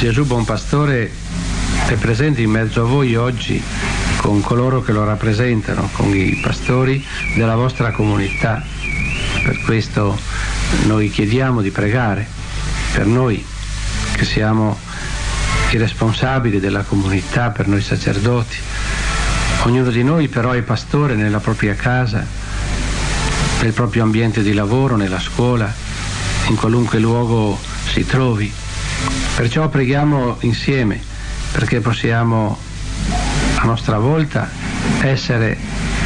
Gesù Buon Pastore è presente in mezzo a voi oggi con coloro che lo rappresentano, con i pastori della vostra comunità. Per questo noi chiediamo di pregare per noi che siamo i responsabili della comunità, per noi sacerdoti. Ognuno di noi però è pastore nella propria casa, nel proprio ambiente di lavoro, nella scuola, in qualunque luogo si trovi. Perciò preghiamo insieme perché possiamo a nostra volta essere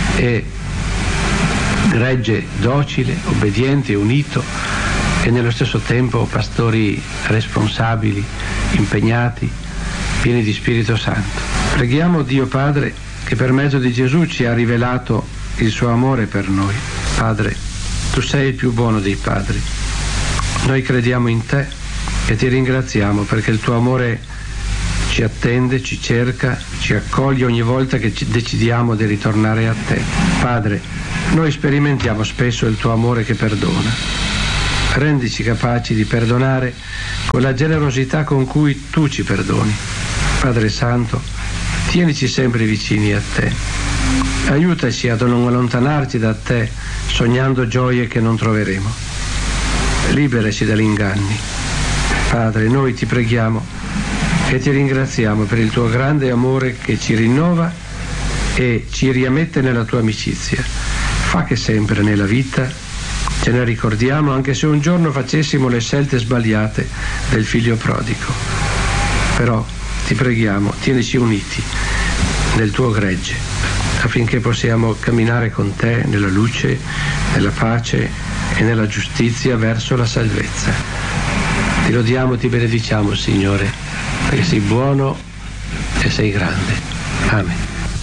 gregge docile, obbediente, unito e nello stesso tempo pastori responsabili, impegnati, pieni di Spirito Santo. Preghiamo Dio Padre che per mezzo di Gesù ci ha rivelato il suo amore per noi. Padre, tu sei il più buono dei padri. Noi crediamo in te e ti ringraziamo perché il tuo amore ci attende, ci cerca, ci accoglie ogni volta che decidiamo di ritornare a te. Padre, noi sperimentiamo spesso il tuo amore che perdona. Rendici capaci di perdonare con la generosità con cui tu ci perdoni. Padre Santo, tienici sempre vicini a te. Aiutaci a non allontanarci da te sognando gioie che non troveremo. Liberaci dagli inganni. Padre, noi ti preghiamo e ti ringraziamo per il tuo grande amore che ci rinnova e ci riammette nella tua amicizia. Fa che sempre nella vita ce ne ricordiamo, anche se un giorno facessimo le scelte sbagliate del figlio prodigo. Però ti preghiamo, tienici uniti nel tuo gregge, affinché possiamo camminare con te nella luce, nella pace e nella giustizia verso la salvezza. Ti lodiamo, ti benediciamo, Signore, perché sei buono e sei grande. Amen.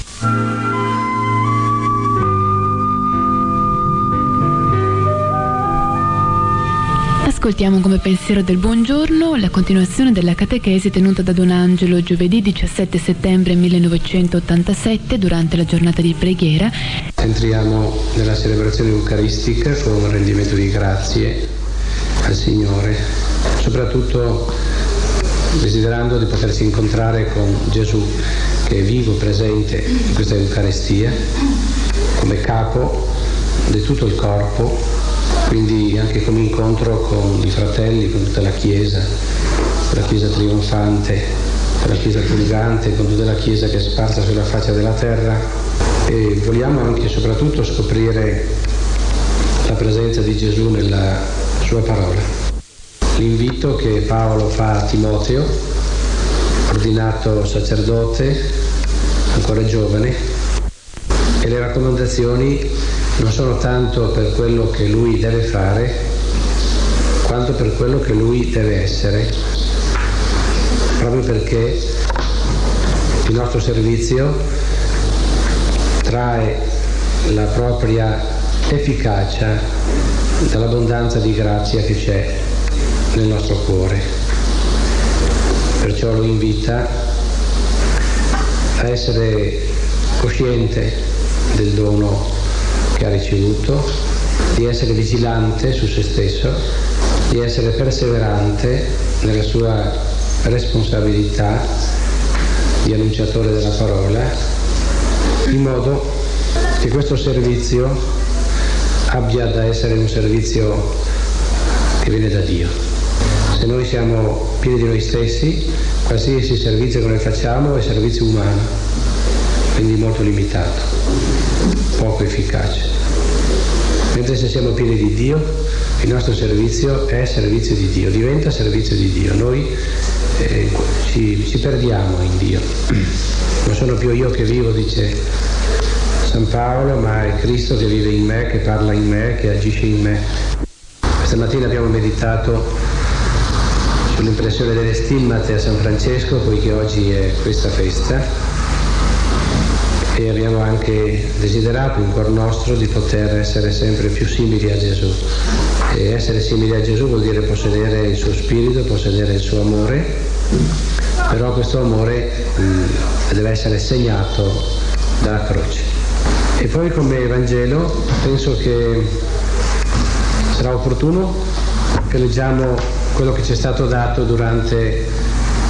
Ascoltiamo come pensiero del buongiorno la continuazione della catechesi tenuta da Don Angelo giovedì 17 settembre 1987 durante la giornata di preghiera. Entriamo nella celebrazione eucaristica con un rendimento di grazie al Signore, soprattutto desiderando di poterci incontrare con Gesù che è vivo, presente in questa Eucaristia come capo di tutto il corpo, quindi anche come incontro con i fratelli, con tutta la Chiesa trionfante, con la Chiesa pulgante, con tutta la Chiesa che è sparsa sulla faccia della terra. E vogliamo anche e soprattutto scoprire la presenza di Gesù nella sua parola. L'invito che Paolo fa a Timoteo, ordinato sacerdote, ancora giovane, e le raccomandazioni non sono tanto per quello che lui deve fare, quanto per quello che lui deve essere, proprio perché il nostro servizio trae la propria efficacia dall'abbondanza di grazia che c'è nel nostro cuore. Perciò lo invita a essere cosciente del dono che ha ricevuto, di essere vigilante su se stesso, di essere perseverante nella sua responsabilità di annunciatore della parola, in modo che questo servizio abbia da essere un servizio che viene da Dio. Se noi siamo pieni di noi stessi, qualsiasi servizio che noi facciamo è servizio umano, quindi molto limitato, poco efficace. Mentre se siamo pieni di Dio, il nostro servizio è servizio di Dio, diventa servizio di Dio. Noi ci perdiamo in Dio. Non sono più io che vivo, dice San Paolo, ma è Cristo che vive in me, che parla in me, che agisce in me. Questa mattina abbiamo meditato sull'impressione delle stimmate a San Francesco, poiché oggi è questa festa, e abbiamo anche desiderato in cuor nostro di poter essere sempre più simili a Gesù. E essere simili a Gesù vuol dire possedere il suo spirito, possedere il suo amore, però questo amore deve essere segnato dalla croce. E poi come Vangelo penso che sarà opportuno che leggiamo quello che ci è stato dato durante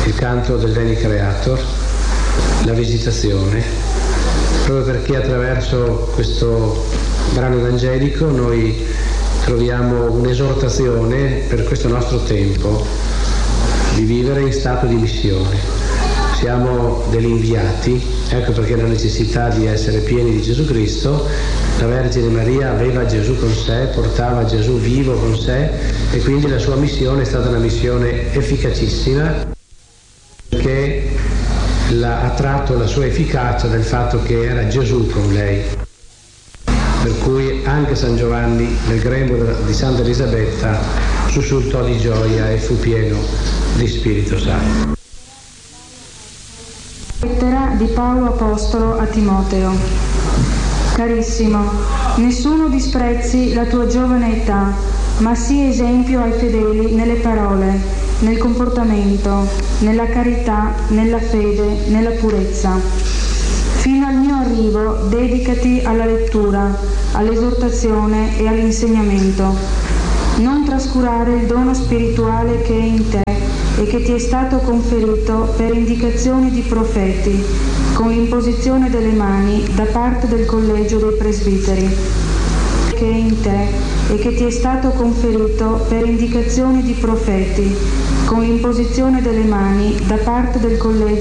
il canto del Veni Creator, la visitazione, proprio perché attraverso questo brano evangelico noi troviamo un'esortazione per questo nostro tempo di vivere in stato di missione. Siamo degli inviati, ecco perché la necessità di essere pieni di Gesù Cristo. La Vergine Maria aveva Gesù con sé, portava Gesù vivo con sé e quindi la sua missione è stata una missione efficacissima, perché ha tratto la sua efficacia dal fatto che era Gesù con lei. Per cui anche San Giovanni nel grembo di Santa Elisabetta sussultò di gioia e fu pieno di Spirito Santo. Lettera di Paolo Apostolo a Timoteo. Carissimo, nessuno disprezzi la tua giovane età, ma sii esempio ai fedeli nelle parole, nel comportamento, nella carità, nella fede, nella purezza. Fino al mio arrivo dedicati alla lettura, all'esortazione e all'insegnamento. Non trascurare il dono spirituale che è in te e che ti è stato conferito per indicazioni di profeti, con l'imposizione delle mani da parte del collegio dei presbiteri, che è in te e che ti è stato conferito per indicazioni di profeti, con l'imposizione delle mani da parte del collegio